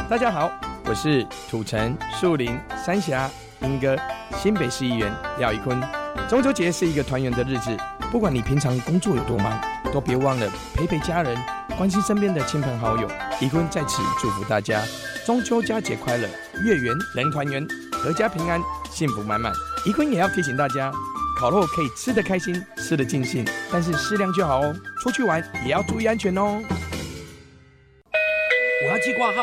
大家好，我是土城、树林、三峡、莺歌新北市议员廖宜坤。中秋节是一个团圆的日子，不管你平常工作有多忙，都别忘了陪陪家人，关心身边的亲朋好友。宜坤在此祝福大家中秋佳节快乐，月圆人团圆，阖家平安，幸福满满。宜坤也要提醒大家，烤肉可以吃得开心，吃得尽兴，但是适量就好哦。出去玩也要注意安全哦。 我要寄挂号。